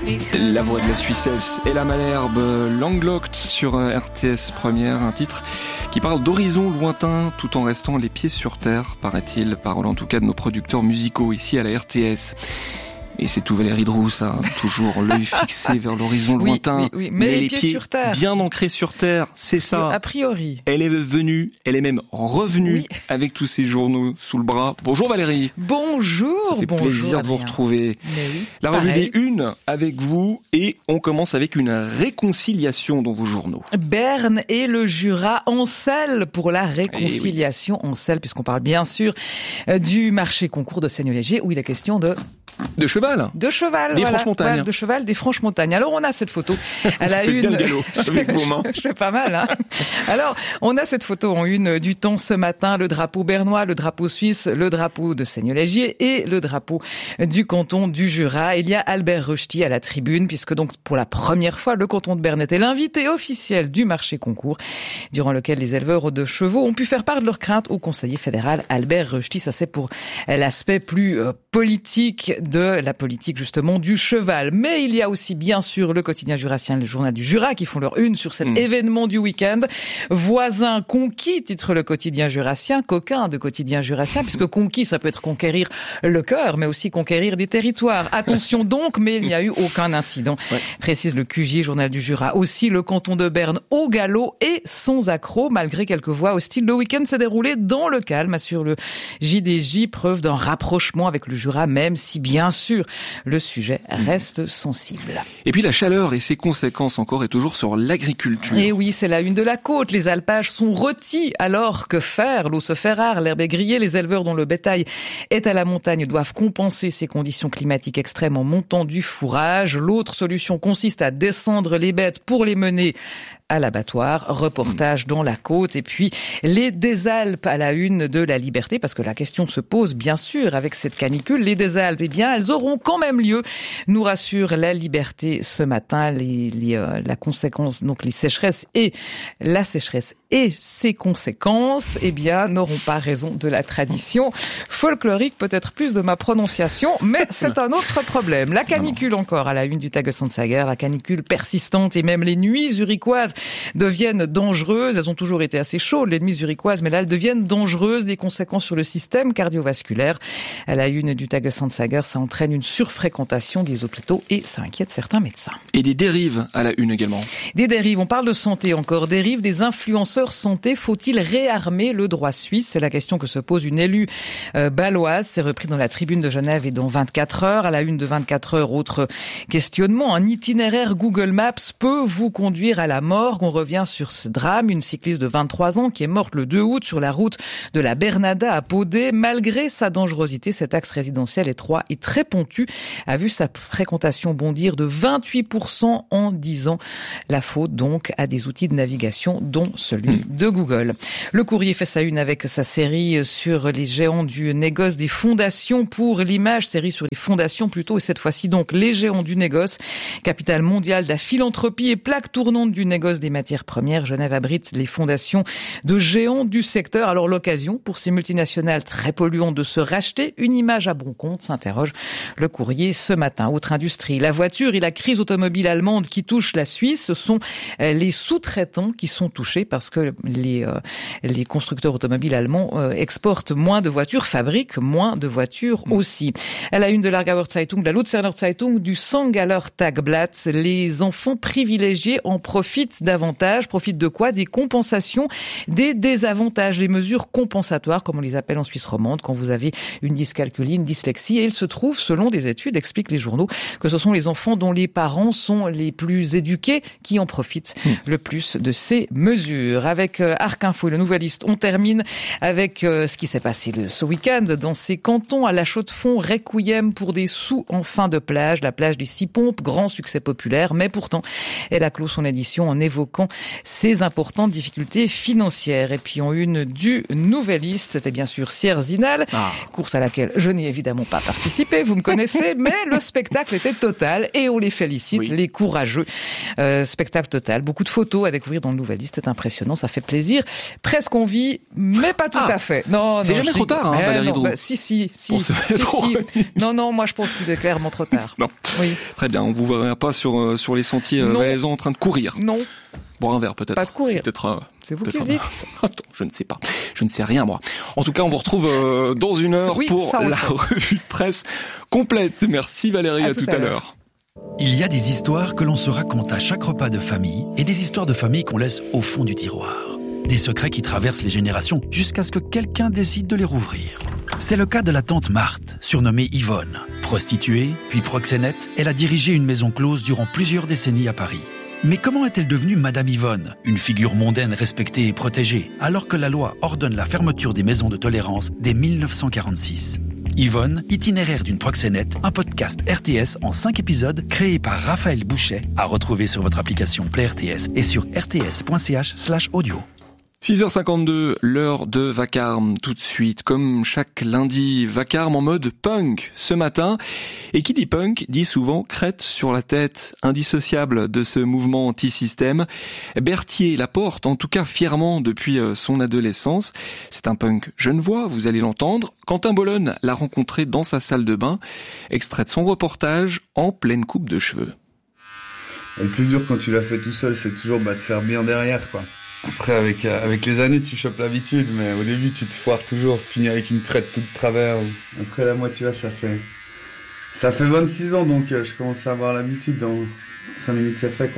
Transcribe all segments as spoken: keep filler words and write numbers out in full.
La voix de la Suissesse et la Malherbe, Landlocked sur R T S Première, un titre qui parle d'horizons lointains tout en restant les pieds sur terre, paraît-il, parole en tout cas de nos producteurs musicaux ici à la R T S. Et c'est tout Valérie Droux, ça, toujours l'œil fixé vers l'horizon oui, lointain. Oui, oui, mais, mais les, les pieds, pieds sur terre. Bien ancrés sur terre, c'est ça. A priori. Elle est venue, elle est même revenue oui. avec tous ces journaux sous le bras. Bonjour Valérie. Bonjour, Ça fait bonjour. plaisir de vous retrouver. Mais oui, La revue pareil. des Unes avec vous et on commence avec une réconciliation dans vos journaux. Berne et le Jura en selle pour la réconciliation oui. en selle, puisqu'on parle bien sûr du marché concours de Seignelay-Léger où il est question de... De cheval. De cheval. Des voilà. Franches-Montagnes. Voilà, de cheval des Franches-Montagnes. Alors, on a cette photo à la Vous une. Faites bien le galop avec vos mains. Je fais pas mal, hein. Alors, on a cette photo en une du Temps ce matin. Le drapeau bernois, le drapeau suisse, le drapeau de Seignelay-Léger et le drapeau du canton du Jura. Il y a Albert Rochety à la tribune, puisque donc, pour la première fois, le canton de Berne était l'invité officiel du marché concours, durant lequel les éleveurs de chevaux ont pu faire part de leurs craintes au conseiller fédéral Albert Rochety. Ça, c'est pour l'aspect plus euh, politique de la politique justement du cheval. Mais il y a aussi bien sûr le quotidien jurassien et le journal du Jura qui font leur une sur cet mmh. événement du week-end. Voisin conquis, titre le quotidien jurassien, coquin de quotidien jurassien, puisque conquis ça peut être conquérir le cœur, mais aussi conquérir des territoires. Attention donc, mais il n'y a eu aucun incident, ouais. précise le Q J, journal du Jura. Aussi le canton de Berne au galop et sans accroc, malgré quelques voix hostiles. Le week-end s'est déroulé dans le calme, assure le J D J, preuve d'un rapprochement avec le Jura, même si bien sûr le sujet reste sensible. Et puis la chaleur et ses conséquences encore et toujours sur l'agriculture. Et oui, c'est la une de la côte. Les alpages sont rôtis. Alors que faire? L'eau se fait rare, l'herbe est grillée. Les éleveurs dont le bétail est à la montagne doivent compenser ces conditions climatiques extrêmes en montant du fourrage. L'autre solution consiste à descendre les bêtes pour les mener à l'abattoir. Reportage dans la côte. Et puis les Désalpes à la une de la Liberté, parce que la question se pose bien sûr avec cette canicule. Les Désalpes, eh bien, elles auront quand même lieu, nous rassure la Liberté ce matin. Les, les, euh, la conséquence, donc les sécheresses et la sécheresse et ses conséquences, eh bien, n'auront pas raison de la tradition folklorique, peut-être plus de ma prononciation, mais c'est un autre problème. La canicule encore à la une du Tagesanzeiger, la canicule persistante et même les nuits zurichoises deviennent dangereuses. Elles ont toujours été assez chaudes, les nuits zurichoises, mais là, elles deviennent dangereuses. Des conséquences sur le système cardiovasculaire. À la une du Tagesanzeiger, ça entraîne une surfréquentation des hôpitaux et ça inquiète certains médecins. Et des dérives à la une également. Des dérives, on parle de santé encore. Dérives des influenceurs santé. Faut-il réarmer le droit suisse? C'est la question que se pose une élue euh, baloise. C'est repris dans la Tribune de Genève et dans vingt-quatre heures. À la une de vingt-quatre heures, autre questionnement. Un itinéraire Google Maps peut vous conduire à la mort. On revient sur ce drame. Une cycliste de vingt-trois ans qui est morte le deux août sur la route de la Bernada à Podé. Malgré sa dangerosité, cet axe résidentiel étroit et très pontu a vu sa fréquentation bondir de vingt-huit pour cent en dix ans. La faute donc à des outils de navigation dont celui de Google. Le Courrier fait sa une avec sa série sur les géants du négoce des fondations pour l'image, série sur les fondations plutôt, et cette fois-ci donc les géants du négoce, capitale mondiale de la philanthropie et plaque tournante du négoce des matières premières. Genève abrite les fondations de géants du secteur. Alors l'occasion pour ces multinationales très polluantes de se racheter une image à bon compte, s'interroge le Courrier ce matin. Autre industrie, la voiture et la crise automobile allemande qui touche la Suisse, ce sont les sous-traitants qui sont touchés parce que les, euh, les constructeurs automobiles allemands euh, exportent moins de voitures, fabriquent moins de voitures mmh. aussi. À la une de l'Aargauer Zeitung, de la Luzerner Zeitung, du Sangaller Tagblatt, les enfants privilégiés en profitent davantage. Profitent de quoi? Des compensations, des désavantages, les mesures compensatoires, comme on les appelle en Suisse romande, quand vous avez une dyscalculie, une dyslexie. Et il se trouve, selon des études, expliquent les journaux, que ce sont les enfants dont les parents sont les plus éduqués qui en profitent mmh. le plus de ces mesures. Avec euh, Arc Info et le Nouvelliste, on termine avec euh, ce qui s'est passé le, ce week-end dans ces cantons. À La Chaux-de-Fonds, requiem pour des sous en fin de plage. La plage des Six Pompes, grand succès populaire, mais pourtant, elle a clos son édition en évolution évoquant ses importantes difficultés financières. Et puis en une du Nouvelliste, c'était bien sûr Sierre Zinal, ah. course à laquelle je n'ai évidemment pas participé, vous me connaissez, mais le spectacle était total et on les félicite, oui. les courageux. Euh, spectacle total, beaucoup de photos à découvrir dans le Nouvelliste, c'est impressionnant, ça fait plaisir. Presque on vit, mais pas tout ah. à fait. Non, c'est non, jamais trop tard, hein, Valérie non, bah, si, si, si, si, si. Non, non, moi je pense qu'il est clairement trop tard. Non. Oui. Très bien, on vous verra pas sur euh, sur les sentiers euh, valaisans en train de courir. Non. Boire un verre peut-être. Pas de courir. C'est peut-être. Euh, c'est vous peut-être qui le dites. Attends, je ne sais pas. Je ne sais rien moi. En tout cas, on vous retrouve euh, dans une heure oui, pour la sait. revue de presse complète. Merci Valérie, à, à tout, tout à l'heure. l'heure. Il y a des histoires que l'on se raconte à chaque repas de famille et des histoires de famille qu'on laisse au fond du tiroir. Des secrets qui traversent les générations jusqu'à ce que quelqu'un décide de les rouvrir. C'est le cas de la tante Marthe, surnommée Yvonne. Prostituée, puis proxénète, elle a dirigé une maison close durant plusieurs décennies à Paris. Mais comment est-elle devenue Madame Yvonne, une figure mondaine respectée et protégée, alors que la loi ordonne la fermeture des maisons de tolérance dès mille neuf cent quarante-six ? Yvonne, itinéraire d'une proxénète, un podcast R T S en cinq épisodes créé par Raphaël Bouchet, à retrouver sur votre application Play R T S et sur r t s point c h slash audio. six heures cinquante-deux, l'heure de Vacarme, tout de suite, comme chaque lundi, Vacarme en mode punk ce matin. Et qui dit punk dit souvent crête sur la tête, indissociable de ce mouvement anti-système. Berthier la porte, en tout cas fièrement depuis son adolescence. C'est un punk genevois, vous allez l'entendre. Quentin Bolonne l'a rencontré dans sa salle de bain. Extrait de son reportage en pleine coupe de cheveux. Et le plus dur quand tu l'as fait tout seul, c'est toujours bah, de faire bien derrière, quoi. Après, avec, avec les années, tu chopes l'habitude, mais au début, tu te foires toujours, tu finis avec une crête toute de travers. Après, là, moi, tu vois, ça fait, ça fait vingt-six ans, donc euh, je commence à avoir l'habitude. Dans cinq minutes, c'est fait, quoi.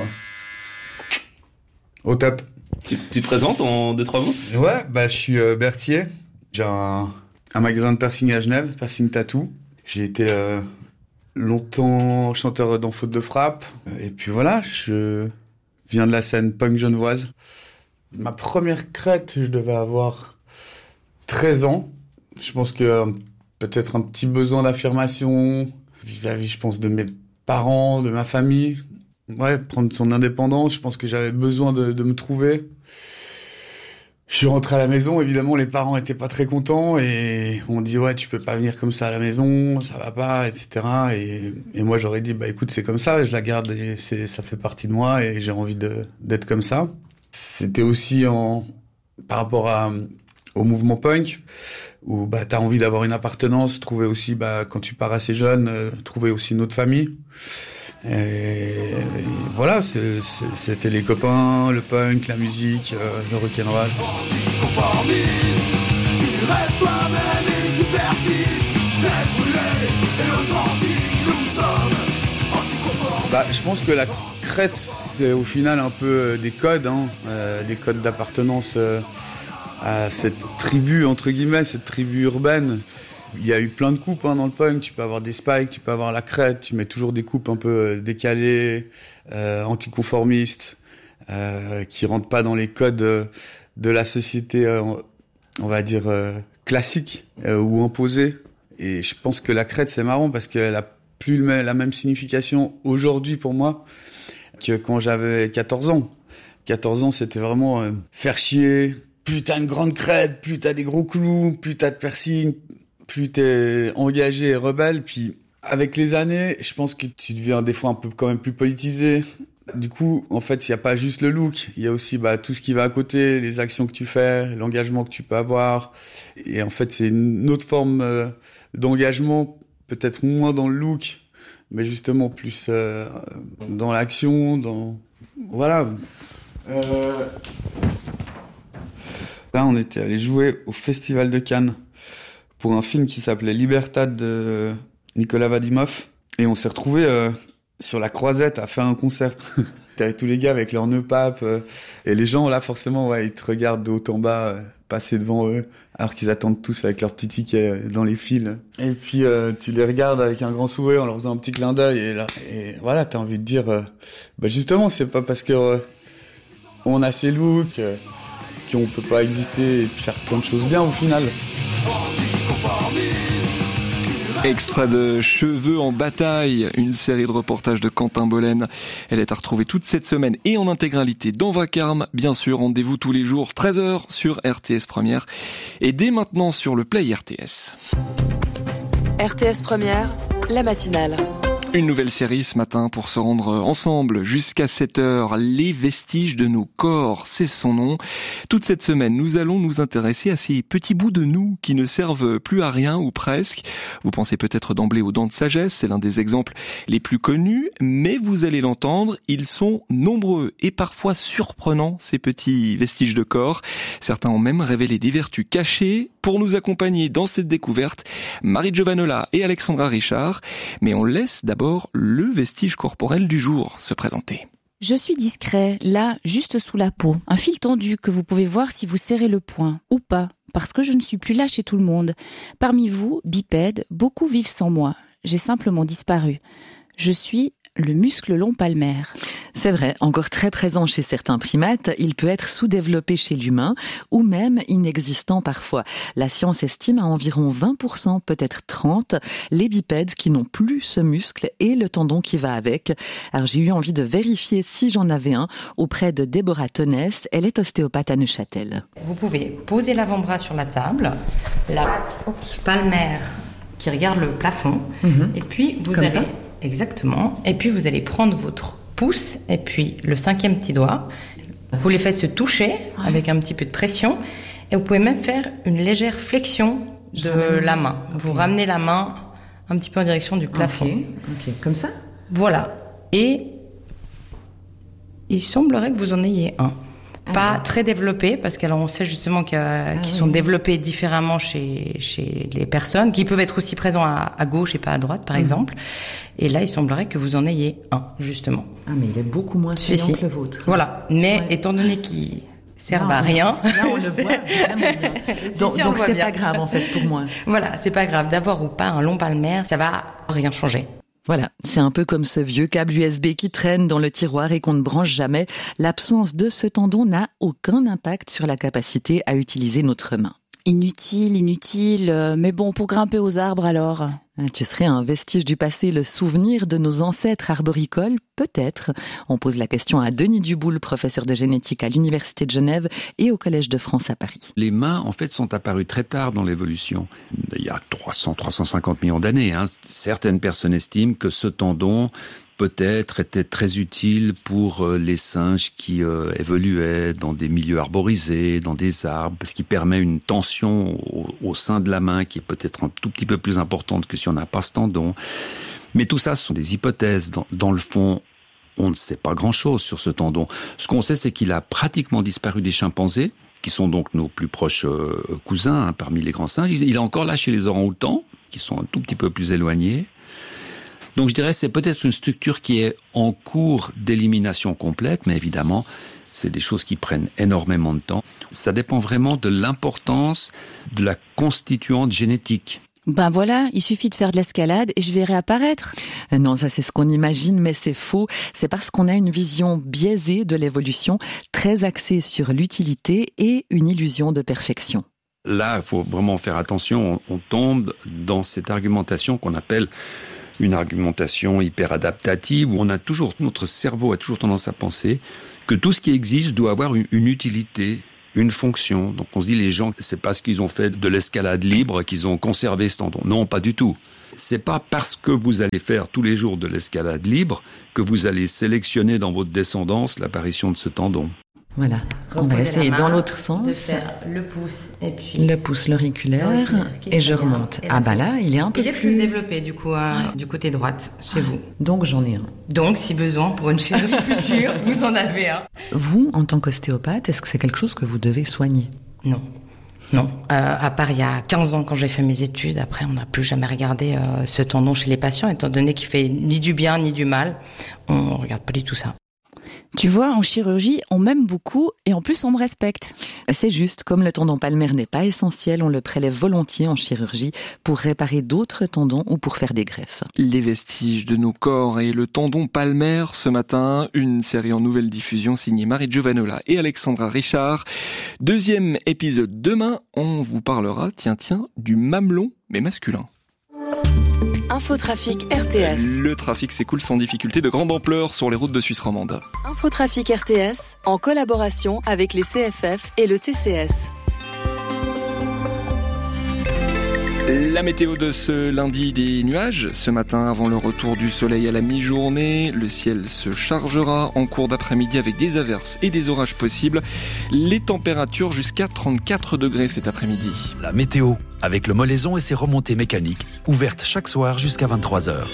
Au top. Tu, tu te présentes en deux, trois mots ? Ouais, bah, je suis euh, Berthier. J'ai un, un magasin de piercing à Genève, Piercing Tattoo. J'ai été euh, longtemps chanteur dans Faute de Frappe. Et puis voilà, je viens de la scène punk genevoise. Ma première crête, je devais avoir treize ans. Je pense que euh, peut-être un petit besoin d'affirmation vis-à-vis, je pense, de mes parents, de ma famille. Ouais, prendre son indépendance, je pense que j'avais besoin de, de me trouver. Je suis rentré à la maison, évidemment, les parents étaient pas très contents et on dit « Ouais, tu peux pas venir comme ça à la maison, ça va pas, et cetera » Et, et moi, j'aurais dit « Bah écoute, c'est comme ça, je la garde et c'est, ça fait partie de moi et j'ai envie de, d'être comme ça. » C'était aussi en, par rapport à, au mouvement punk, où bah, tu as envie d'avoir une appartenance, trouver aussi, bah, quand tu pars assez jeune, euh, trouver aussi une autre famille. Et, et voilà, c'est, c'est, c'était les copains, le punk, la musique, euh, le rock'n'roll. Bah, je pense que la crête, c'est au final un peu des codes, hein, euh, des codes d'appartenance euh, à cette tribu, entre guillemets, cette tribu urbaine. Il y a eu plein de coupes hein, dans le punk, tu peux avoir des spikes, tu peux avoir la crête, tu mets toujours des coupes un peu décalées, euh, anticonformistes, euh, qui rentrent pas dans les codes euh, de la société, euh, on va dire, euh, classique euh, ou imposée. Et je pense que la crête, c'est marrant parce qu'elle a plus la même signification aujourd'hui pour moi que quand j'avais quatorze ans. quatorze ans, c'était vraiment euh, faire chier. Plus t'as une grande crête, plus t'as des gros clous, plus t'as de piercing, plus t'es engagé et rebelle. Puis avec les années, je pense que tu deviens des fois un peu quand même plus politisé. Du coup, en fait, il n'y a pas juste le look, il y a aussi bah, tout ce qui va à côté, les actions que tu fais, l'engagement que tu peux avoir. Et en fait, c'est une autre forme euh, d'engagement, peut-être moins dans le look, mais justement plus euh, dans l'action, dans... Voilà. Euh... Là, on était allé jouer au Festival de Cannes pour un film qui s'appelait Libertad de Nicolas Vadimov. Et on s'est retrouvés euh, sur la Croisette à faire un concert. T'avais tous les gars avec leurs nœuds papes. Euh, et les gens, là, forcément, ouais, ils te regardent de haut en bas, euh, passer devant eux, alors qu'ils attendent tous avec leurs petits tickets dans les files. Et puis, euh, tu les regardes avec un grand sourire en leur faisant un petit clin d'œil. Et là, et voilà, t'as envie de dire... Euh, bah justement, c'est pas parce que euh, on a ces looks euh, qu'on peut pas exister et faire plein de choses bien, au final. Extrait de Cheveux en bataille, une série de reportages de Quentin Bollen. Elle est à retrouver toute cette semaine et en intégralité dans Vacarme. Bien sûr, rendez-vous tous les jours, treize heures sur R T S Première et dès maintenant sur le Play R T S. R T S Première, la matinale. Une nouvelle série ce matin pour se rendre ensemble jusqu'à sept heures. Les vestiges de nos corps, c'est son nom. Toute cette semaine, nous allons nous intéresser à ces petits bouts de nous qui ne servent plus à rien ou presque. Vous pensez peut-être d'emblée aux dents de sagesse, c'est l'un des exemples les plus connus, mais vous allez l'entendre, ils sont nombreux et parfois surprenants, ces petits vestiges de corps. Certains ont même révélé des vertus cachées. Pour nous accompagner dans cette découverte, Marie Giovanola et Alexandra Richard. Mais on laisse d'abord le vestige corporel du jour se présenter. Je suis discret, là, juste sous la peau. Un fil tendu que vous pouvez voir si vous serrez le poing, ou pas, parce que je ne suis plus là chez tout le monde. Parmi vous, bipèdes, beaucoup vivent sans moi. J'ai simplement disparu. Je suis le muscle long palmaire. C'est vrai, encore très présent chez certains primates, il peut être sous-développé chez l'humain ou même inexistant parfois. La science estime à environ vingt pour cent, peut-être trente pour cent, les bipèdes qui n'ont plus ce muscle et le tendon qui va avec. Alors j'ai eu envie de vérifier si j'en avais un auprès de Déborah Tonès, elle est ostéopathe à Neuchâtel. Vous pouvez poser l'avant-bras sur la table, la palmaire qui regarde le plafond, mmh. et puis vous Comme allez... ça Exactement. Et puis vous allez prendre votre pouce et puis le cinquième petit doigt. Vous les faites se toucher avec un petit peu de pression. Et vous pouvez même faire une légère flexion de la main. Okay. Vous ramenez la main un petit peu en direction du plafond. Ok, okay. Comme ça ? Voilà. Et il semblerait que vous en ayez un. Pas ah, très développés, parce qu'on sait justement qu'ils ah, sont oui. développés différemment chez, chez les personnes, qui peuvent être aussi présents à, à gauche et pas à droite, par mmh. exemple. Et là, il semblerait que vous en ayez un, justement. Ah, mais il est beaucoup moins saillant si, si. que le vôtre. Voilà. Mais ouais. étant donné qu'ils servent non, à rien... Là, on le voit vraiment bien. si, donc, si, donc c'est bien. Pas grave, en fait, pour moi. Voilà, c'est pas grave. D'avoir ou pas un long palmaire, ça va rien changer. Voilà, c'est un peu comme ce vieux câble U S B qui traîne dans le tiroir et qu'on ne branche jamais. L'absence de ce tendon n'a aucun impact sur la capacité à utiliser notre main. Inutile, inutile, mais bon, pour grimper aux arbres alors. Tu serais un vestige du passé, le souvenir de nos ancêtres arboricoles? Peut-être. On pose la question à Denis Duboul, professeur de génétique à l'Université de Genève et au Collège de France à Paris. Les mains, en fait, sont apparues très tard dans l'évolution. Il y a trois cents, trois cent cinquante millions d'années. Hein. Certaines personnes estiment que ce tendon peut-être était très utile pour les singes qui euh, évoluaient dans des milieux arborisés, dans des arbres, parce qu'il permet une tension au, au sein de la main qui est peut-être un tout petit peu plus importante que si on n'a pas ce tendon. Mais tout ça, ce sont des hypothèses. Dans, dans le fond, on ne sait pas grand-chose sur ce tendon. Ce qu'on sait, c'est qu'il a pratiquement disparu des chimpanzés, qui sont donc nos plus proches euh, cousins hein, parmi les grands singes. Il est encore là chez les orang-outans, qui sont un tout petit peu plus éloignés. Donc je dirais que c'est peut-être une structure qui est en cours d'élimination complète, mais évidemment, c'est des choses qui prennent énormément de temps. Ça dépend vraiment de l'importance de la constituante génétique. Ben voilà, il suffit de faire de l'escalade et je vais réapparaître. Non, ça c'est ce qu'on imagine, mais c'est faux. C'est parce qu'on a une vision biaisée de l'évolution, très axée sur l'utilité et une illusion de perfection. Là, il faut vraiment faire attention. On tombe dans cette argumentation qu'on appelle une argumentation hyper adaptative, où on a toujours, notre cerveau a toujours tendance à penser que tout ce qui existe doit avoir une, une utilité, une fonction. Donc on se dit, les gens, c'est parce qu'ils ont fait de l'escalade libre qu'ils ont conservé ce tendon. Non, pas du tout. C'est pas parce que vous allez faire tous les jours de l'escalade libre que vous allez sélectionner dans votre descendance l'apparition de ce tendon. Voilà, on va essayer dans l'autre sens. De faire le pouce et puis le pouce l'auriculaire, l'auriculaire et je remonte. Et ah bah là, il est un peu il est plus... plus développé du coup hein, du côté droite chez ah, vous. Donc j'en ai un. Donc si besoin pour une chirurgie future, vous en avez un. Vous, en tant qu'ostéopathe, est-ce que c'est quelque chose que vous devez soigner? Non. Non, euh, à part il y a quinze ans quand j'ai fait mes études, après on n'a plus jamais regardé euh, ce tendon chez les patients, étant donné qu'il fait ni du bien ni du mal, on regarde pas du tout ça. Tu vois, en chirurgie, on m'aime beaucoup et en plus on me respecte. C'est juste, comme le tendon palmaire n'est pas essentiel, on le prélève volontiers en chirurgie pour réparer d'autres tendons ou pour faire des greffes. Les vestiges de nos corps et le tendon palmaire ce matin, une série en nouvelle diffusion signée Marie Giovanola et Alexandra Richard. Deuxième épisode demain, on vous parlera, tiens tiens, du mamelon mais masculin. Infotrafic R T S. Le trafic s'écoule sans difficulté de grande ampleur sur les routes de Suisse romande. Infotrafic R T S, en collaboration avec les C F F et le T C S. La météo de ce lundi, des nuages. Ce matin, avant le retour du soleil à la mi-journée, le ciel se chargera en cours d'après-midi avec des averses et des orages possibles. Les températures jusqu'à trente-quatre degrés cet après-midi. La météo, avec le Molaison et ses remontées mécaniques, ouvertes chaque soir jusqu'à vingt-trois heures.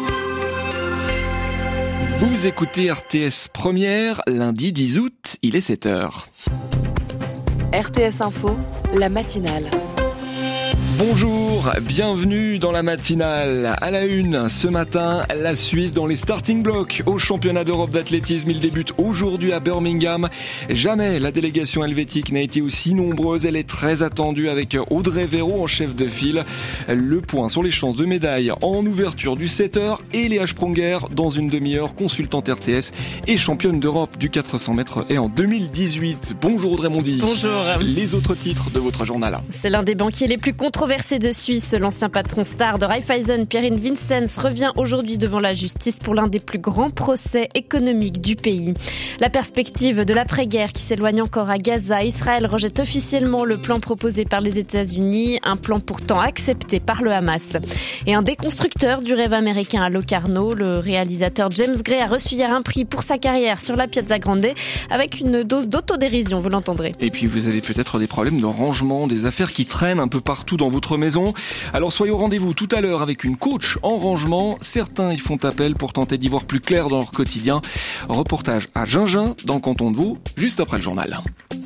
Vous écoutez R T S Première, lundi dix août, il est sept heures. R T S Info, la matinale. Bonjour, bienvenue dans la matinale. À la une, ce matin, la Suisse dans les starting blocks au championnat d'Europe d'athlétisme. Il débute aujourd'hui à Birmingham. Jamais la délégation helvétique n'a été aussi nombreuse. Elle est très attendue avec Audrey Véro en chef de file. Le point sur les chances de médaille en ouverture du sept heures et Léa Spronger dans une demi-heure, consultante R T S et championne d'Europe du quatre cents mètres et en deux mille dix-huit. Bonjour Audrey Mondi. Bonjour. Les autres titres de votre journal. C'est l'un des banquiers les plus controversés de Suisse. L'ancien patron star de Raiffeisen, Pierin Vincenz, revient aujourd'hui devant la justice pour l'un des plus grands procès économiques du pays. La perspective de l'après-guerre qui s'éloigne encore à Gaza. Israël rejette officiellement le plan proposé par les États-Unis, un plan pourtant accepté par le Hamas. Et un déconstructeur du rêve américain à Locarno, le réalisateur James Gray a reçu hier un prix pour sa carrière sur la Piazza Grande avec une dose d'autodérision, vous l'entendrez. Et puis vous avez peut-être des problèmes de rangement, des affaires qui traînent un peu partout dans votre maison. Alors soyez au rendez-vous tout à l'heure avec une coach en rangement. Certains y font appel pour tenter d'y voir plus clair dans leur quotidien. Reportage à Gingin, dans le canton de Vaud, juste après le journal.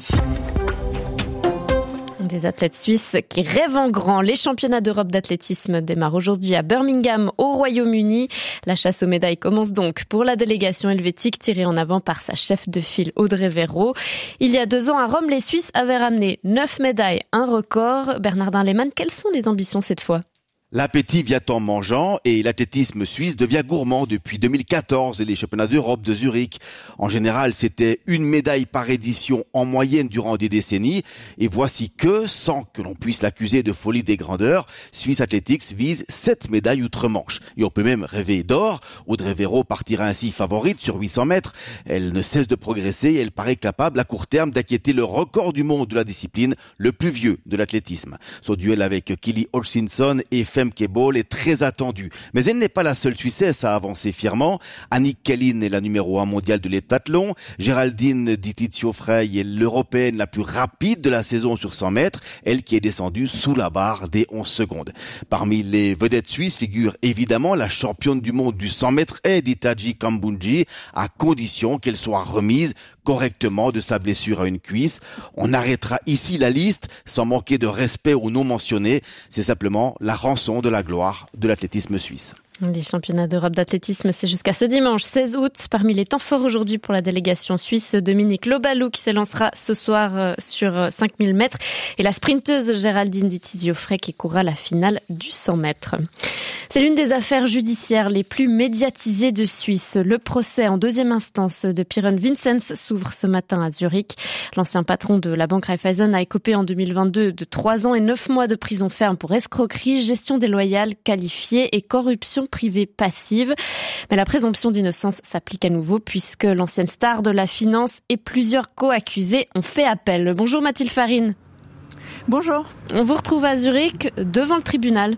Des athlètes suisses qui rêvent en grand. Les championnats d'Europe d'athlétisme démarrent aujourd'hui à Birmingham, au Royaume-Uni. La chasse aux médailles commence donc pour la délégation helvétique tirée en avant par sa chef de file Audrey Véro. Il y a deux ans à Rome, les Suisses avaient ramené neuf médailles, un record. Bernardin Lehmann, quelles sont les ambitions cette fois ? L'appétit vient en mangeant et l'athlétisme suisse devient gourmand depuis deux mille quatorze et les championnats d'Europe de Zurich. En général, c'était une médaille par édition en moyenne durant des décennies. Et voici que, sans que l'on puisse l'accuser de folie des grandeurs, Swiss Athletics vise sept médailles outre-Manche. Et on peut même rêver d'or. Audrey Véro partira ainsi favorite sur huit cents mètres. Elle ne cesse de progresser et elle paraît capable à court terme d'acquitter le record du monde de la discipline, le plus vieux de l'athlétisme. Son duel avec Kelly Hutchinson et Femke Bol est très attendue. Mais elle n'est pas la seule Suissesse à avancer fièrement. Annick Kellin est la numéro un mondiale de l'heptathlon. Géraldine Di Tizio Frey est l'européenne la plus rapide de la saison sur cent mètres. Elle qui est descendue sous la barre des onze secondes. Parmi les vedettes suisses figure évidemment la championne du monde du cent mètres Editaji Kambunji, à condition qu'elle soit remise correctement de sa blessure à une cuisse. On arrêtera ici la liste sans manquer de respect aux non mentionnés. C'est simplement la rançon de la gloire de l'athlétisme suisse. Les championnats d'Europe d'athlétisme, c'est jusqu'à ce dimanche seize août. Parmi les temps forts aujourd'hui pour la délégation suisse, Dominique Lobalou qui s'élancera ce soir sur cinq mille mètres et la sprinteuse Géraldine Di Tizio Frey qui courra la finale du cent mètres. C'est l'une des affaires judiciaires les plus médiatisées de Suisse. Le procès en deuxième instance de Pierin Vincenz s'ouvre ce matin à Zurich. L'ancien patron de la banque Raiffeisen a écopé en deux mille vingt-deux de trois ans et neuf mois de prison ferme pour escroquerie, gestion déloyale qualifiée et corruption privée passive. Mais la présomption d'innocence s'applique à nouveau puisque l'ancienne star de la finance et plusieurs co-accusés ont fait appel. Bonjour Mathilde Farine. Bonjour. On vous retrouve à Zurich devant le tribunal.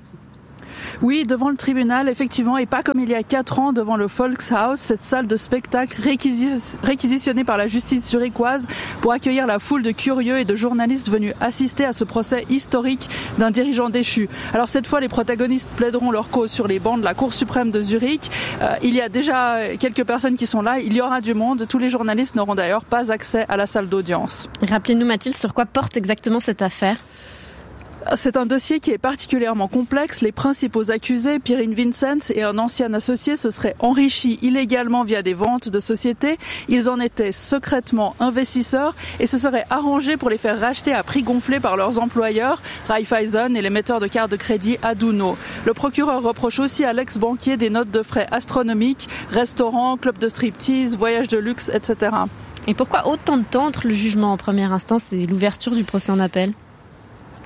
Oui, devant le tribunal, effectivement, et pas comme il y a quatre ans devant le Volkshaus, cette salle de spectacle réquisi- réquisitionnée par la justice zurichoise pour accueillir la foule de curieux et de journalistes venus assister à ce procès historique d'un dirigeant déchu. Alors cette fois, les protagonistes plaideront leur cause sur les bancs de la Cour suprême de Zurich. Euh, il y a déjà quelques personnes qui sont là, il y aura du monde. Tous les journalistes n'auront d'ailleurs pas accès à la salle d'audience. Rappelez-nous Mathilde, sur quoi porte exactement cette affaire ? C'est un dossier qui est particulièrement complexe. Les principaux accusés, Pierin Vincenz et un ancien associé, se seraient enrichis illégalement via des ventes de sociétés. Ils en étaient secrètement investisseurs et se seraient arrangés pour les faire racheter à prix gonflé par leurs employeurs, Raiffeisen et l'émetteur de cartes de crédit Aduno. Le procureur reproche aussi à l'ex-banquier des notes de frais astronomiques, restaurants, clubs de striptease, voyages de luxe, et cetera. Et pourquoi autant de temps entre le jugement en première instance et l'ouverture du procès en appel ?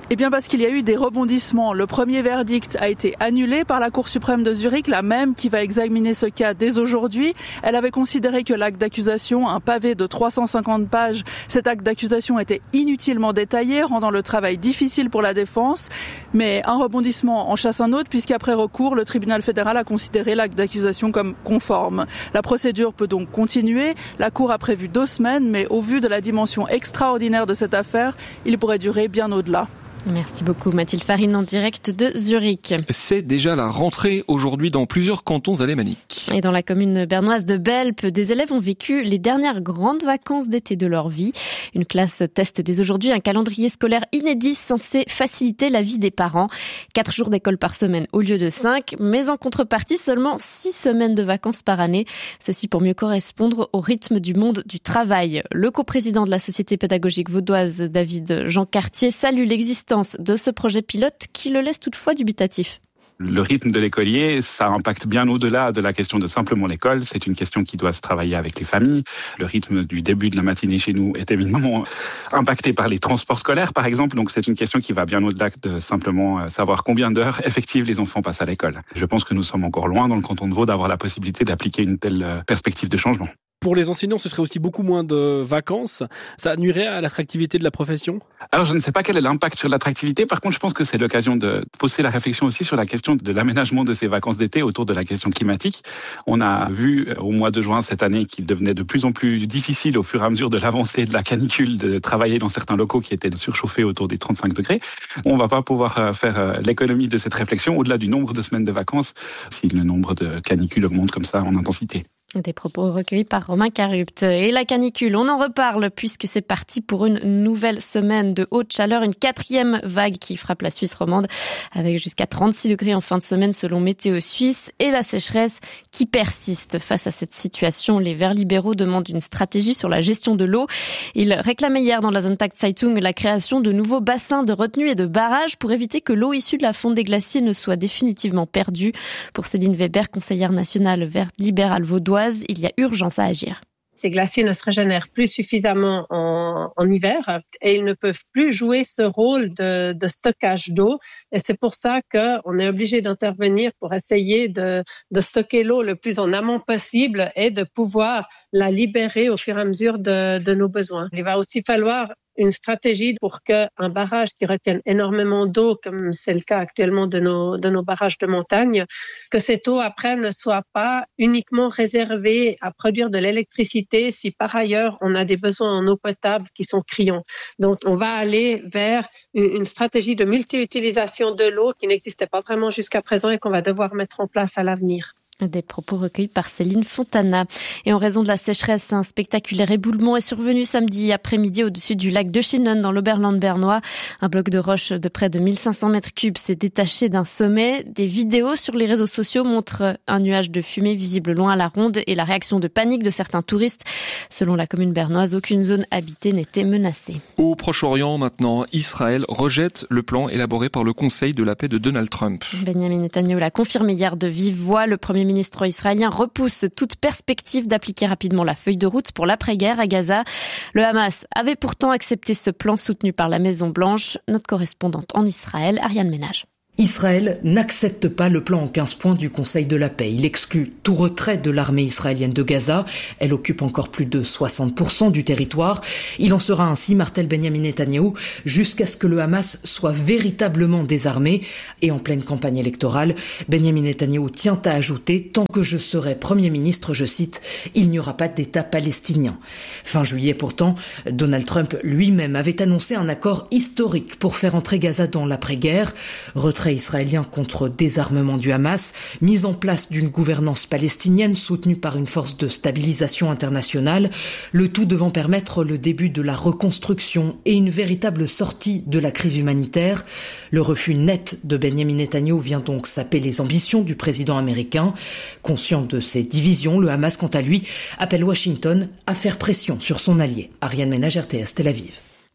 Eh bien parce qu'il y a eu des rebondissements. Le premier verdict a été annulé par la Cour suprême de Zurich, la même qui va examiner ce cas dès aujourd'hui. Elle avait considéré que l'acte d'accusation, un pavé de trois cent cinquante pages, cet acte d'accusation était inutilement détaillé, rendant le travail difficile pour la défense. Mais un rebondissement en chasse un autre, puisqu'après recours, le tribunal fédéral a considéré l'acte d'accusation comme conforme. La procédure peut donc continuer. La Cour a prévu deux semaines, mais au vu de la dimension extraordinaire de cette affaire, il pourrait durer bien au-delà. Merci beaucoup Mathilde Farine en direct de Zurich. C'est déjà la rentrée aujourd'hui dans plusieurs cantons alémaniques. Et dans la commune bernoise de Belp, des élèves ont vécu les dernières grandes vacances d'été de leur vie. Une classe teste dès aujourd'hui un calendrier scolaire inédit censé faciliter la vie des parents. Quatre jours d'école par semaine au lieu de cinq, mais en contrepartie seulement six semaines de vacances par année. Ceci pour mieux correspondre au rythme du monde du travail. Le coprésident de la Société pédagogique vaudoise, David Jean Cartier, salue l'existence de ce projet pilote qui le laisse toutefois dubitatif. Le rythme de l'écolier, ça impacte bien au-delà de la question de simplement l'école. C'est une question qui doit se travailler avec les familles. Le rythme du début de la matinée chez nous est évidemment impacté par les transports scolaires, par exemple. Donc c'est une question qui va bien au-delà de simplement savoir combien d'heures effectives les enfants passent à l'école. Je pense que nous sommes encore loin dans le canton de Vaud d'avoir la possibilité d'appliquer une telle perspective de changement. Pour les enseignants, ce serait aussi beaucoup moins de vacances. Ça nuirait à l'attractivité de la profession ? Alors, je ne sais pas quel est l'impact sur l'attractivité. Par contre, je pense que c'est l'occasion de poser la réflexion aussi sur la question de l'aménagement de ces vacances d'été autour de la question climatique. On a vu au mois de juin cette année qu'il devenait de plus en plus difficile au fur et à mesure de l'avancée de la canicule de travailler dans certains locaux qui étaient surchauffés autour des trente-cinq degrés. On ne va pas pouvoir faire l'économie de cette réflexion au-delà du nombre de semaines de vacances si le nombre de canicules augmente comme ça en intensité. Des propos recueillis par Romain Carupt. Et la canicule, on en reparle puisque c'est parti pour une nouvelle semaine de haute chaleur, une quatrième vague qui frappe la Suisse romande avec jusqu'à trente-six degrés en fin de semaine selon Météo Suisse et la sécheresse qui persiste. Face à cette situation, les Verts libéraux demandent une stratégie sur la gestion de l'eau. Ils réclamaient hier dans la Sonntag Zeitung la création de nouveaux bassins de retenue et de barrages pour éviter que l'eau issue de la fonte des glaciers ne soit définitivement perdue. Pour Céline Weber, conseillère nationale verte libérale vaudoise, il y a urgence à agir. Ces glaciers ne se régénèrent plus suffisamment en, en hiver et ils ne peuvent plus jouer ce rôle de, de stockage d'eau. Et c'est pour ça qu'on est obligé d'intervenir pour essayer de, de stocker l'eau le plus en amont possible et de pouvoir la libérer au fur et à mesure de, de nos besoins. Il va aussi falloir une stratégie pour qu'un barrage qui retienne énormément d'eau, comme c'est le cas actuellement de nos, de nos barrages de montagne, que cette eau après ne soit pas uniquement réservée à produire de l'électricité si par ailleurs on a des besoins en eau potable qui sont criants. Donc on va aller vers une stratégie de multi-utilisation de l'eau qui n'existait pas vraiment jusqu'à présent et qu'on va devoir mettre en place à l'avenir. Des propos recueillis par Céline Fontana. Et en raison de la sécheresse, un spectaculaire éboulement est survenu samedi après-midi au-dessus du lac de Schinnen dans l'Oberland bernois. Un bloc de roche de près de mille cinq cents mètres cubes s'est détaché d'un sommet. Des vidéos sur les réseaux sociaux montrent un nuage de fumée visible loin à la ronde et la réaction de panique de certains touristes. Selon la commune bernoise, aucune zone habitée n'était menacée. Au Proche-Orient maintenant, Israël rejette le plan élaboré par le Conseil de la paix de Donald Trump. Benjamin Netanyahu l'a confirmé hier de vive voix. Le premier ministre israélien repousse toute perspective d'appliquer rapidement la feuille de route pour l'après-guerre à Gaza. Le Hamas avait pourtant accepté ce plan soutenu par la Maison-Blanche. Notre correspondante en Israël, Ariane Ménage. Israël n'accepte pas le plan en quinze points du Conseil de la paix. Il exclut tout retrait de l'armée israélienne de Gaza. Elle occupe encore plus de soixante pour cent du territoire. Il en sera ainsi, martèle Benjamin Netanyahou, jusqu'à ce que le Hamas soit véritablement désarmé. Et en pleine campagne électorale, Benjamin Netanyahou tient à ajouter « Tant que je serai Premier ministre, je cite, il n'y aura pas d'État palestinien ». Fin juillet pourtant, Donald Trump lui-même avait annoncé un accord historique pour faire entrer Gaza dans l'après-guerre. Retrait israélien contre désarmement du Hamas, mise en place d'une gouvernance palestinienne soutenue par une force de stabilisation internationale, le tout devant permettre le début de la reconstruction et une véritable sortie de la crise humanitaire. Le refus net de Benjamin Netanyahou vient donc saper les ambitions du président américain. Conscient de ces divisions, le Hamas, quant à lui, appelle Washington à faire pression sur son allié. Ariane Ménage, R T S, Tel Aviv.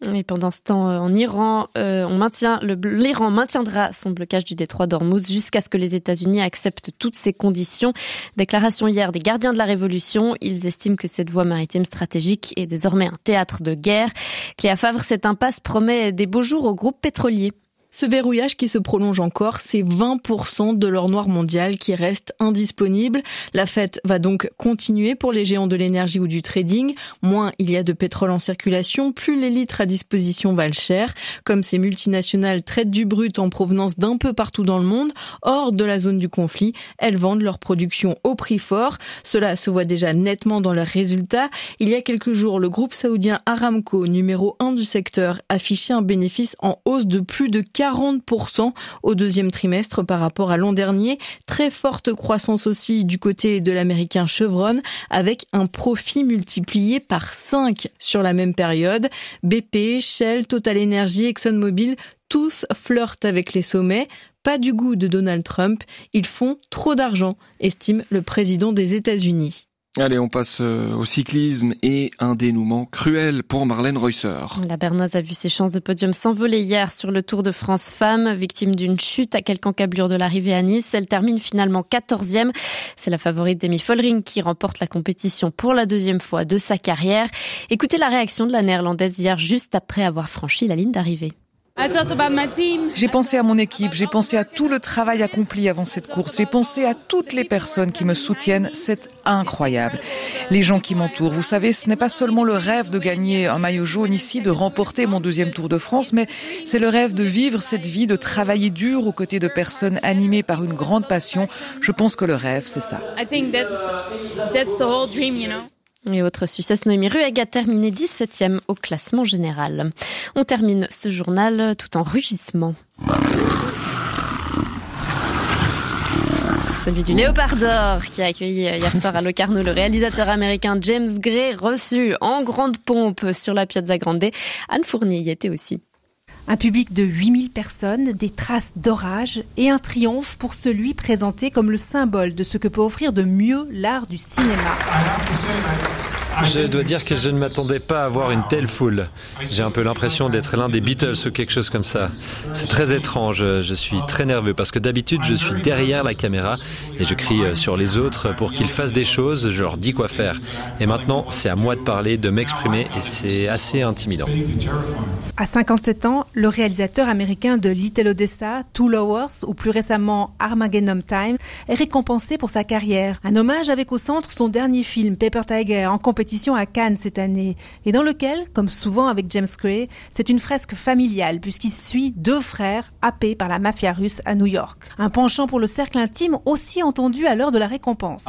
Et pendant ce temps, en Iran, euh, on maintient le, l'Iran maintiendra son blocage du détroit d'Ormuz jusqu'à ce que les États-Unis acceptent toutes ces conditions. Déclaration hier des gardiens de la Révolution. Ils estiment que cette voie maritime stratégique est désormais un théâtre de guerre. Cléa Favre, cette impasse promet des beaux jours au groupe pétrolier. Ce verrouillage qui se prolonge encore, c'est vingt pour cent de l'or noir mondial qui reste indisponible. La fête va donc continuer pour les géants de l'énergie ou du trading. Moins il y a de pétrole en circulation, plus les litres à disposition valent cher. Comme ces multinationales traitent du brut en provenance d'un peu partout dans le monde, hors de la zone du conflit, elles vendent leur production au prix fort. Cela se voit déjà nettement dans leurs résultats. Il y a quelques jours, le groupe saoudien Aramco, numéro un du secteur, affichait un bénéfice en hausse de plus de quarante pour cent au deuxième trimestre par rapport à l'an dernier. Très forte croissance aussi du côté de l'américain Chevron avec un profit multiplié par cinq sur la même période. B P, Shell, Total Energy, ExxonMobil, tous flirtent avec les sommets. Pas du goût de Donald Trump. Ils font trop d'argent, estime le président des États-Unis. Allez, on passe au cyclisme et un dénouement cruel pour Marlène Reusser. La Bernoise a vu ses chances de podium s'envoler hier sur le Tour de France Femmes. Victime d'une chute à quelques encablures de l'arrivée à Nice, elle termine finalement quatorzième. C'est la favorite Demi Follering qui remporte la compétition pour la deuxième fois de sa carrière. Écoutez la réaction de la Néerlandaise hier juste après avoir franchi la ligne d'arrivée. J'ai pensé à mon équipe, j'ai pensé à tout le travail accompli avant cette course, j'ai pensé à toutes les personnes qui me soutiennent, c'est incroyable. Les gens qui m'entourent, vous savez, ce n'est pas seulement le rêve de gagner un maillot jaune ici, de remporter mon deuxième Tour de France, mais c'est le rêve de vivre cette vie, de travailler dur aux côtés de personnes animées par une grande passion. Je pense que le rêve, c'est ça. I think that's, that's the whole dream, you know. Et autre Suissesse, Noémie Ruegg a terminé dix-septième au classement général. On termine ce journal tout en rugissement. Celui du Léopard d'Or qui a accueilli hier soir à Locarno le réalisateur américain James Gray, reçu en grande pompe sur la Piazza Grande. Anne Fournier y était aussi. Un public de huit mille personnes, des traces d'orage et un triomphe pour celui présenté comme le symbole de ce que peut offrir de mieux l'art du cinéma. Je dois dire que je ne m'attendais pas à voir une telle foule. J'ai un peu l'impression d'être l'un des Beatles ou quelque chose comme ça. C'est très étrange, je suis très nerveux parce que d'habitude je suis derrière la caméra et je crie sur les autres pour qu'ils fassent des choses, je leur dis quoi faire. Et maintenant c'est à moi de parler, de m'exprimer et c'est assez intimidant. À cinquante-sept ans, le réalisateur américain de Little Odessa, Two Lovers ou plus récemment Armageddon Time est récompensé pour sa carrière. Un hommage avec au centre son dernier film Paper Tiger en compétition à Cannes cette année et dans lequel, comme souvent avec James Gray, c'est une fresque familiale puisqu'il suit deux frères happés par la mafia russe à New York. Un penchant pour le cercle intime aussi entendu à l'heure de la récompense.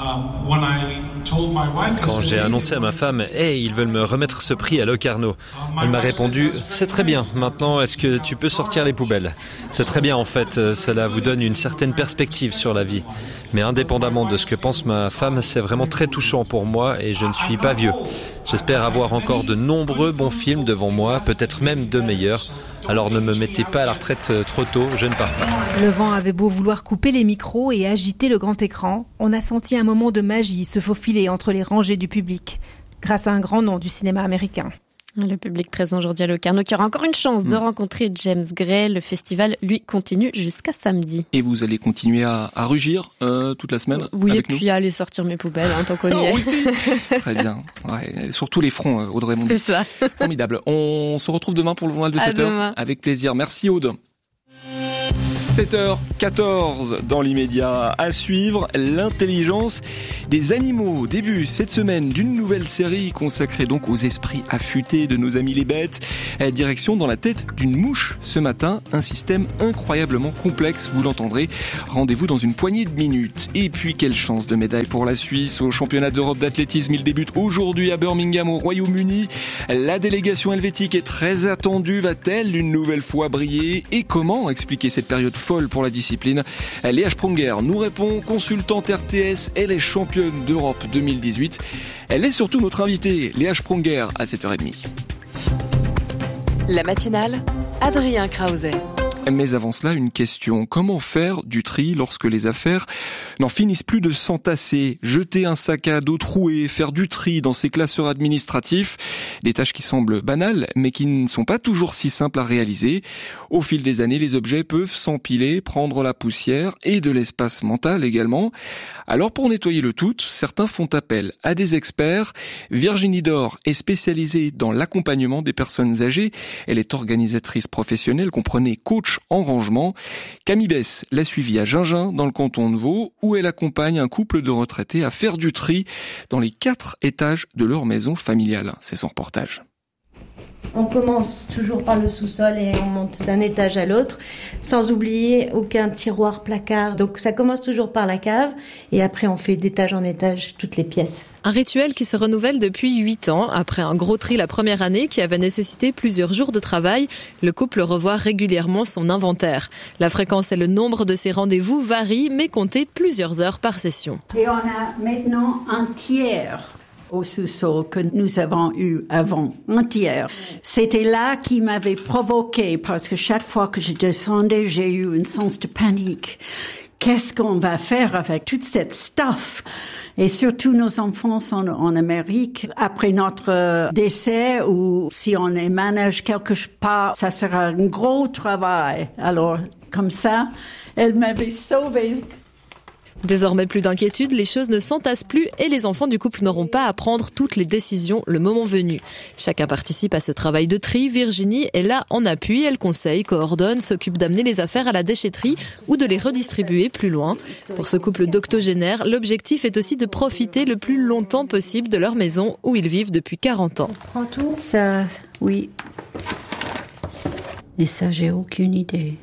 Quand j'ai annoncé à ma femme « Hey, ils veulent me remettre ce prix à Locarno », elle m'a répondu « C'est très bien, maintenant est-ce que tu peux sortir les poubelles ?» C'est très bien en fait, cela vous donne une certaine perspective sur la vie. Mais indépendamment de ce que pense ma femme, c'est vraiment très touchant pour moi et je ne suis pas vieux. J'espère avoir encore de nombreux bons films devant moi, peut-être même de meilleurs. Alors ne me mettez pas à la retraite trop tôt, je ne pars pas. Le vent avait beau vouloir couper les micros et agiter le grand écran, on a senti un moment de magie se faufiler entre les rangées du public, grâce à un grand nom du cinéma américain. Le public présent aujourd'hui à Locarno qui aura encore une chance de rencontrer James Gray. Le festival, lui, continue jusqu'à samedi. Et vous allez continuer à, à rugir euh, toute la semaine oui, avec nous ? Oui, et puis à aller sortir mes poubelles, hein, tant qu'on y est. Oui, très bien. Ouais, sur tous les fronts, Audrey Mondy. C'est ça. Formidable. On se retrouve demain pour le journal de sept heures. Avec plaisir. Merci Aude. sept heures quatorze dans l'immédiat à suivre, l'intelligence des animaux. Début cette semaine d'une nouvelle série consacrée donc aux esprits affûtés de nos amis les bêtes. Direction dans la tête d'une mouche ce matin, un système incroyablement complexe, vous l'entendrez. Rendez-vous dans une poignée de minutes. Et puis quelle chance de médaille pour la Suisse au championnat d'Europe d'athlétisme. Il débute aujourd'hui à Birmingham au Royaume-Uni. La délégation helvétique est très attendue. Va-t-elle une nouvelle fois briller ? Et comment expliquer cette période folle pour la discipline? Léa Sprunger nous répond, consultante R T S, elle est championne d'Europe deux mille dix-huit. Elle est surtout notre invitée, Léa Sprunger, à sept heures trente. La matinale, Adrien Krause. Mais avant cela, une question. Comment faire du tri lorsque les affaires n'en finissent plus de s'entasser, jeter un sac à dos troué, faire du tri dans ces classeurs administratifs, des tâches qui semblent banales mais qui ne sont pas toujours si simples à réaliser. Au fil des années, les objets peuvent s'empiler, prendre la poussière et de l'espace mental également. Alors pour nettoyer le tout, certains font appel à des experts. Virginie Dor est spécialisée dans l'accompagnement des personnes âgées. Elle est organisatrice professionnelle, comprenez coach en rangement. Camille Bess l'a suivie à Gingin, dans le canton de Vaud, où elle accompagne un couple de retraités à faire du tri dans les quatre étages de leur maison familiale. C'est son reportage. On commence toujours par le sous-sol et on monte d'un étage à l'autre, sans oublier aucun tiroir, placard. Donc ça commence toujours par la cave et après on fait d'étage en étage toutes les pièces. Un rituel qui se renouvelle depuis huit ans. Après un gros tri la première année qui avait nécessité plusieurs jours de travail, le couple revoit régulièrement son inventaire. La fréquence et le nombre de ces rendez-vous varient, mais comptez plusieurs heures par session. Et on a maintenant un tiers au sous-sol que nous avons eu avant, un tiers. C'était là qui m'avait provoqué parce que chaque fois que je descendais, j'ai eu un sens de panique. Qu'est-ce qu'on va faire avec toute cette stuff? Et surtout, nos enfants sont en Amérique. Après notre décès ou si on éménage quelque part, ça sera un gros travail. Alors, comme ça, elle m'avait sauvée. Désormais plus d'inquiétude, les choses ne s'entassent plus et les enfants du couple n'auront pas à prendre toutes les décisions le moment venu. Chacun participe à ce travail de tri. Virginie est là en appui, elle conseille, coordonne, s'occupe d'amener les affaires à la déchetterie ou de les redistribuer plus loin. Pour ce couple d'octogénaires, l'objectif est aussi de profiter le plus longtemps possible de leur maison où ils vivent depuis quarante ans. On prend tout ? Ça, oui. Et ça, j'ai aucune idée.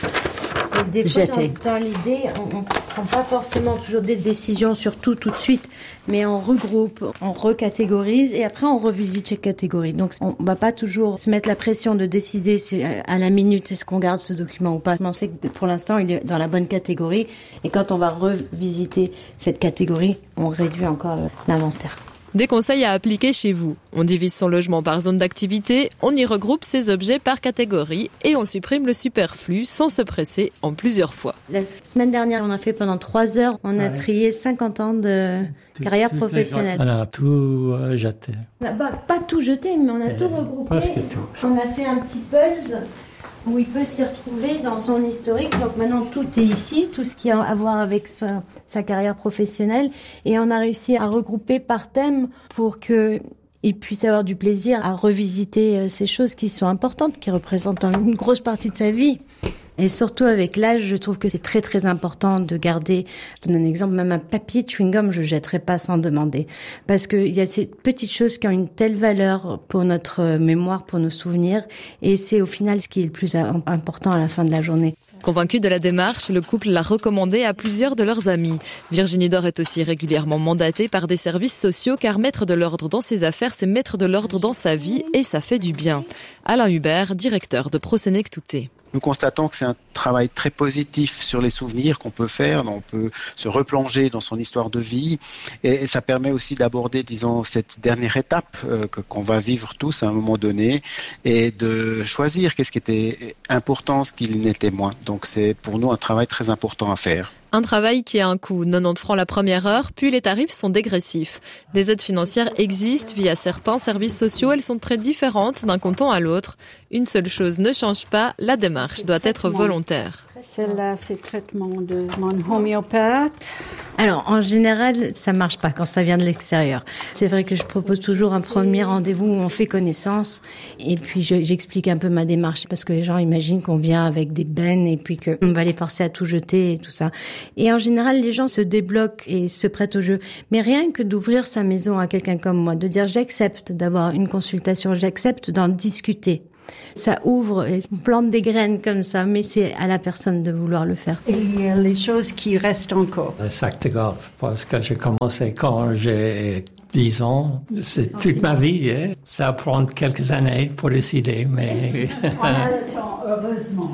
Et des fois, dans, dans l'idée, on ne prend pas forcément toujours des décisions sur tout tout de suite, mais on regroupe, on recatégorise et après on revisite chaque catégorie. Donc on ne va pas toujours se mettre la pression de décider si, à la minute est-ce qu'on garde ce document ou pas. On sait que pour l'instant il est dans la bonne catégorie et quand on va revisiter cette catégorie, on réduit encore l'inventaire. Des conseils à appliquer chez vous. On divise son logement par zone d'activité, on y regroupe ses objets par catégorie et on supprime le superflu sans se presser en plusieurs fois. La semaine dernière, on a fait pendant trois heures, on a ouais. trié cinquante ans de tout, carrière professionnelle. On a tout euh, jeté. On a, bah, pas tout jeté, mais on a euh, tout regroupé. Presque tout. On a fait un petit puzzle où il peut s'y retrouver dans son historique. Donc maintenant, tout est ici, tout ce qui a à voir avec sa, sa carrière professionnelle. Et on a réussi à regrouper par thème pour qu'il puisse avoir du plaisir à revisiter ces choses qui sont importantes, qui représentent une grosse partie de sa vie. Et surtout avec l'âge, je trouve que c'est très très important de garder, je donne un exemple, même un papier chewing-gum, je jetterai pas sans demander. Parce qu'il y a ces petites choses qui ont une telle valeur pour notre mémoire, pour nos souvenirs, et c'est au final ce qui est le plus important à la fin de la journée. Convaincu de la démarche, le couple l'a recommandé à plusieurs de leurs amis. Virginie Dor est aussi régulièrement mandatée par des services sociaux car mettre de l'ordre dans ses affaires, c'est mettre de l'ordre dans sa vie et ça fait du bien. Alain Hubert, directeur de Prosenectouté. Nous constatons que c'est un travail très positif sur les souvenirs qu'on peut faire. On peut se replonger dans son histoire de vie et ça permet aussi d'aborder, disons, cette dernière étape euh, que, qu'on va vivre tous à un moment donné et de choisir qu'est-ce qui était important, ce qui l'était moins. Donc c'est pour nous un travail très important à faire. Un travail qui a un coût, quatre-vingt-dix francs la première heure, puis les tarifs sont dégressifs. Des aides financières existent via certains services sociaux, elles sont très différentes d'un canton à l'autre. Une seule chose ne change pas, la démarche doit être volontaire. Celle-là, c'est le traitement de mon homéopathe. Alors, en général, ça marche pas quand ça vient de l'extérieur. C'est vrai que je propose toujours un premier rendez-vous où on fait connaissance et puis je, j'explique un peu ma démarche parce que les gens imaginent qu'on vient avec des bennes et puis qu'on va les forcer à tout jeter et tout ça. Et en général, les gens se débloquent et se prêtent au jeu. Mais rien que d'ouvrir sa maison à quelqu'un comme moi, de dire j'accepte d'avoir une consultation, j'accepte d'en discuter. Ça ouvre et on plante des graines comme ça, mais c'est à la personne de vouloir le faire. Et il y a les choses qui restent encore. Le sac de golf, parce que j'ai commencé quand j'ai dix ans. C'est toute ma vie. Hein. Ça prend quelques années pour décider, mais... On a le temps, heureusement.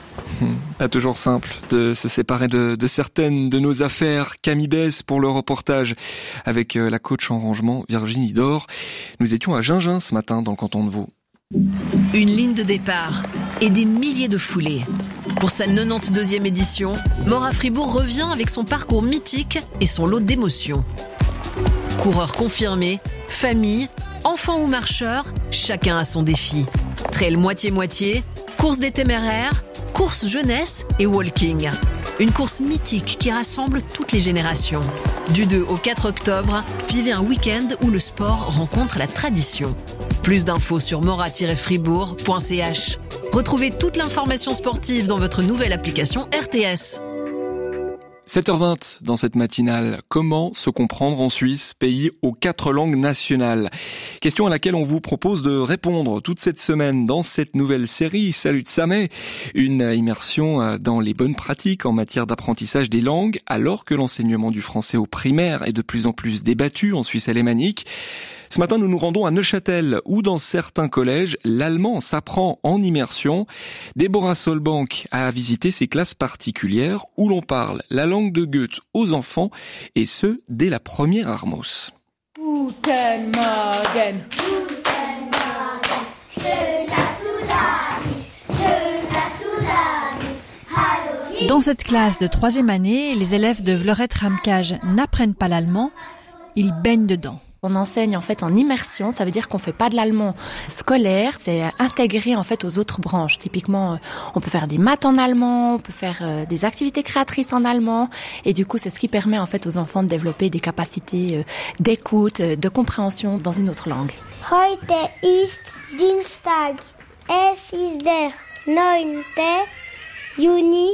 Pas toujours simple de se séparer de, de certaines de nos affaires. Camille Bess pour le reportage avec la coach en rangement Virginie Dor. Nous étions à Gingin ce matin dans le canton de Vaud. Une ligne de départ et des milliers de foulées. Pour sa quatre-vingt-douzième édition, Mora Fribourg revient avec son parcours mythique et son lot d'émotions. Coureurs confirmés, famille, enfants ou marcheurs, chacun a son défi. Trail moitié-moitié, course des téméraires, course jeunesse et walking. Une course mythique qui rassemble toutes les générations. Du deux au quatre octobre, vivez un week-end où le sport rencontre la tradition. Plus d'infos sur mora tiret fribourg point c h. Retrouvez toute l'information sportive dans votre nouvelle application R T S. sept heures vingt dans cette matinale. Comment se comprendre en Suisse, pays aux quatre langues nationales? Question à laquelle on vous propose de répondre toute cette semaine dans cette nouvelle série Salut Samé, une immersion dans les bonnes pratiques en matière d'apprentissage des langues, alors que l'enseignement du français au primaire est de plus en plus débattu en Suisse alémanique. Ce matin, nous nous rendons à Neuchâtel, où dans certains collèges, l'allemand s'apprend en immersion. Déborah Solbank a visité ces classes particulières où l'on parle la langue de Goethe aux enfants, et ce, dès la première Armos. Guten Morgen. Dans cette classe de troisième année, les élèves de Vlorette-Ramcage n'apprennent pas l'allemand, ils baignent dedans. On enseigne en fait en immersion, ça veut dire qu'on fait pas de l'allemand scolaire, c'est intégré en fait aux autres branches. Typiquement, on peut faire des maths en allemand, on peut faire des activités créatrices en allemand, et du coup, c'est ce qui permet en fait aux enfants de développer des capacités d'écoute, de compréhension dans une autre langue. Heute ist Dienstag. Es ist der neunte Juni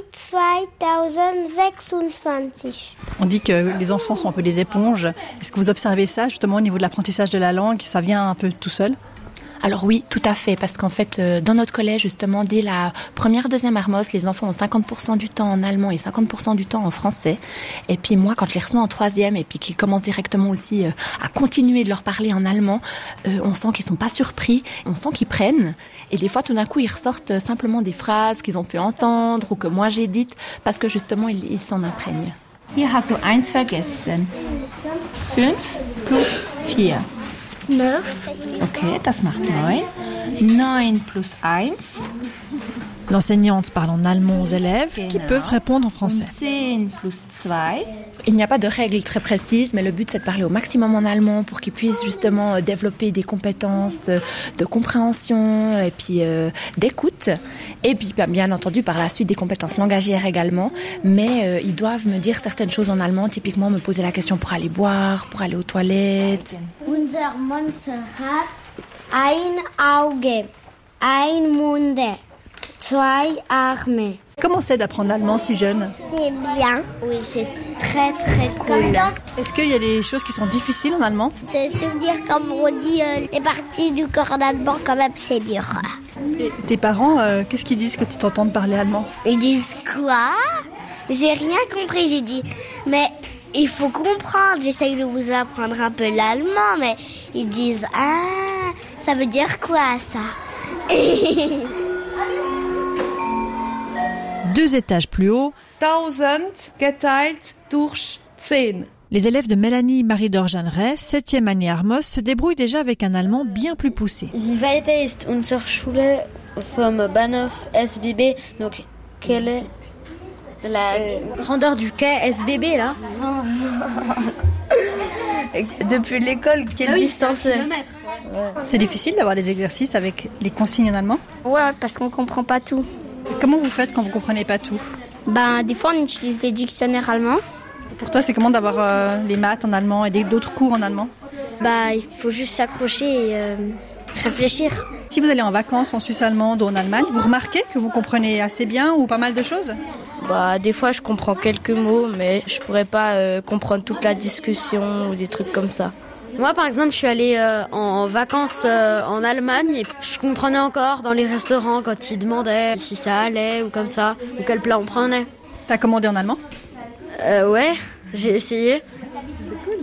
zweitausendsechsundzwanzig. On dit que les enfants sont un peu des éponges. Est-ce que vous observez ça justement au niveau de l'apprentissage de la langue? Ça vient un peu tout seul? Alors oui, tout à fait, parce qu'en fait, euh, dans notre collège, justement, dès la première, deuxième Armos, les enfants ont cinquante pour cent du temps en allemand et cinquante pour cent du temps en français. Et puis moi, quand je les reçois en troisième et puis qu'ils commencent directement aussi euh, à continuer de leur parler en allemand, euh, on sent qu'ils sont pas surpris, on sent qu'ils prennent. Et des fois, tout d'un coup, ils ressortent simplement des phrases qu'ils ont pu entendre ou que moi j'ai dites, parce que justement, ils, ils s'en imprègnent. Hier hast du eins vergessen. Fünf plus vier. Neuf. Okay, das macht neun. Neun plus eins. L'enseignante parle en allemand aux élèves qui peuvent répondre en français. Zehn plus zwei. Il n'y a pas de règles très précises, mais le but c'est de parler au maximum en allemand pour qu'ils puissent justement développer des compétences de compréhension et puis euh, d'écoute. Et puis bien entendu par la suite des compétences langagières également. Mais euh, ils doivent me dire certaines choses en allemand, typiquement me poser la question pour aller boire, pour aller aux toilettes. Unser Monster hat ein Auge, ein Munde, zwei Arme. Comment c'est d'apprendre l'allemand si jeune? C'est bien. Oui, c'est très très cool. Est-ce qu'il y a des choses qui sont difficiles en allemand? C'est se dire, comme on dit, euh, les parties du corps en allemand, quand même, c'est dur. Et tes parents, euh, qu'est-ce qu'ils disent quand ils t'entendent parler allemand? Ils disent quoi? J'ai rien compris, j'ai dit, mais il faut comprendre. J'essaye de vous apprendre un peu l'allemand, mais ils disent, ah, ça veut dire quoi ça? Deux étages plus haut, tausend geteilt durch zehn. Les élèves de Mélanie Marie-Dorjanret, septième année Armos, se débrouillent déjà avec un allemand bien plus poussé. Wie weit ist unsere Schule vom Bahnhof S B B? Donc, quelle est la grandeur du quai S B B là? Depuis l'école, quelle ah oui, distance? Ouais. C'est difficile d'avoir des exercices avec les consignes en allemand? Ouais, parce qu'on comprend pas tout. Comment vous faites quand vous comprenez pas tout? Ben, des fois, on utilise les dictionnaires allemands. Pour toi, c'est comment d'avoir euh, les maths en allemand et d'autres cours en allemand? Bah, il faut juste s'accrocher et euh, réfléchir. Si vous allez en vacances en Suisse allemande ou en Allemagne, vous remarquez que vous comprenez assez bien ou pas mal de choses? Bah, des fois, je comprends quelques mots, mais je pourrais pas euh, comprendre toute la discussion ou des trucs comme ça. Moi, par exemple, je suis allée euh, en vacances euh, en Allemagne et je comprenais encore dans les restaurants quand ils demandaient si ça allait ou comme ça, ou quel plat on prenait. T'as commandé en allemand? Euh, ouais, j'ai essayé.